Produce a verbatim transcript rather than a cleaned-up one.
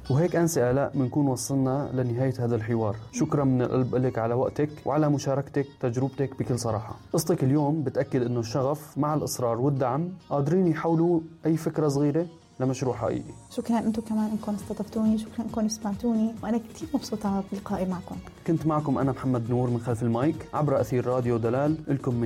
وهيك أنسة آلاء بنكون وصلنا لنهاية هذا الحوار. شكرا من القلب لك على وقتك وعلى مشاركتك تجربتك بكل صراحة. قصتك اليوم بتأكد أنه الشغف مع الإصرار والدعم قادرين يحولوا أي فكرة صغيرة لمشروع حقيقي. شكرا أنتم كمان أنكم استضفتوني، شكرا أنكم سمعتوني، وأنا كتير مبسوطة بلقائي معكم. كنت معكم أنا محمد نور من خلف المايك عبر أثير راديو دلال. لكم من